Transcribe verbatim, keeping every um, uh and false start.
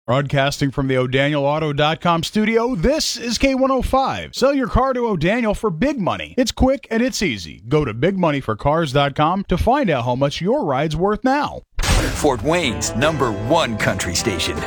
Broadcasting from the O'Daniel Auto dot com studio, this is K one oh five. Sell your car to O'Daniel for big money. It's quick and it's easy. Go to big money for cars dot com to find out how much your ride's worth now. Fort Wayne's number one country station,